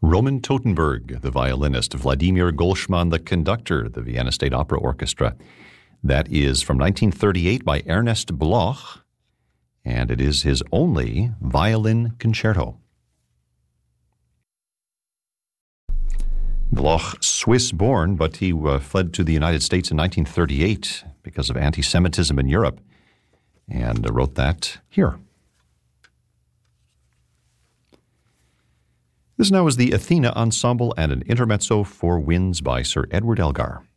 Roman Totenberg, the violinist, Vladimir Golschmann, the conductor, the Vienna State Opera Orchestra. That is from 1938 by Ernest Bloch, and it is his only violin concerto. Bloch, Swiss-born, but he fled to the United States in 1938 because of anti-Semitism in Europe, and wrote that here. This now is the Athena Ensemble and an intermezzo for winds by Sir Edward Elgar.